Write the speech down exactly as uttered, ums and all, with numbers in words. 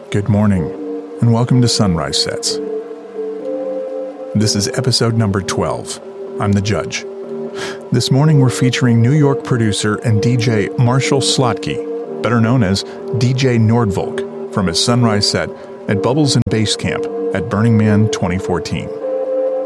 Good morning, and welcome to Sunrise Sets. This is episode number twelve. I'm the judge. This morning we're featuring New York producer and D J Marshall Slotky, better known as D J Nordvolk, from his Sunrise set at Bubbles and Bass Camp at Burning Man twenty fourteen.